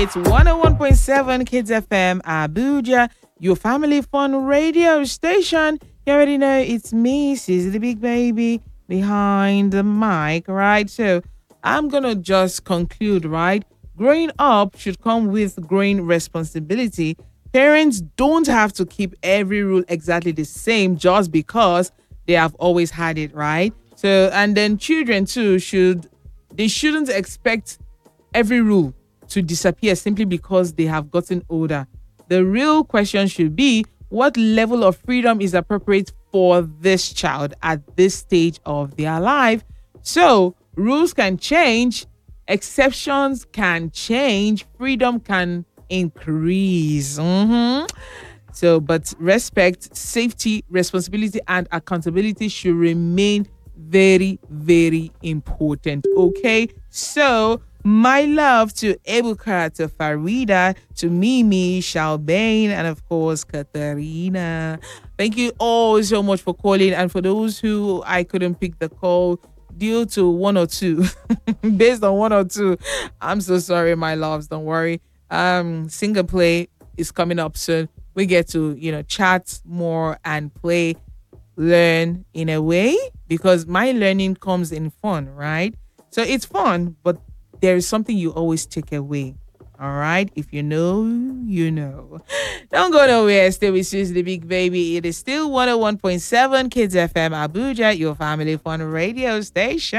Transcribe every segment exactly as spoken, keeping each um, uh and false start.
It's one oh one point seven Kids F M Abuja, your family fun radio station. You already know it's me, Susie the Big Baby, behind the mic, right? So I'm going to just conclude, right? Growing up should come with growing responsibility. Parents don't have to keep every rule exactly the same just because they have always had it, right? So, and then children too should, they shouldn't expect every rule to disappear simply because they have gotten older. The real question should be, what level of freedom is appropriate for this child at this stage of their life? So rules can change, exceptions can change, freedom can increase. Mm-hmm. So, but respect, safety, responsibility, and accountability should remain very, very important. Okay. So, my love to Ebuka, to Farida, to Mimi, Shalbane, and of course, Katharina. Thank you all so much for calling. And for those who I couldn't pick the call due to one or two, based on one or two, I'm so sorry, my loves. Don't worry. Um, Single Play is coming up soon. We get to, you know, chat more and play, learn in a way, because my learning comes in fun, right? So it's fun, but there is something you always take away. All right. If you know, you know. Don't go nowhere. Stay with Susie the Big Baby. It is still one oh one point seven Kids F M Abuja, your family fun radio station.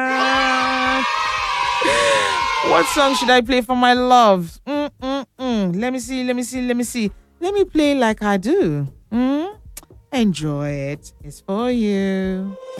What song should I play for my loves? Mm-mm-mm. Let me see. Let me see. Let me see. Let me play Like I Do. Mm? Enjoy it. It's for you.